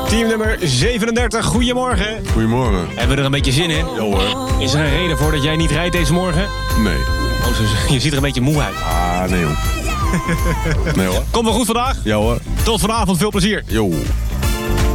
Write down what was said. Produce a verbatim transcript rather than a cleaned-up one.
Team nummer zevenendertig, goedemorgen. Goedemorgen. Hebben we er een beetje zin in? Ja hoor. Is er een reden voor dat jij niet rijdt deze morgen? Nee. Oh, zo- je ziet er een beetje moe uit. Ah, nee joh. Nee hoor. Kom wel goed vandaag. Ja hoor. Tot vanavond, veel plezier. Yo.